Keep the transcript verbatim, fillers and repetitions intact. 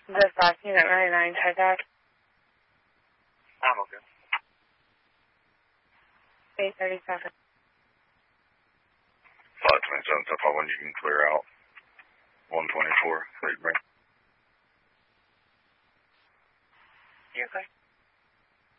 Dispatch unit ninety-nine, check out. I'm okay. eight thirty-seven. five twenty-seven, so far when you can clear out one twenty-four, fleet break.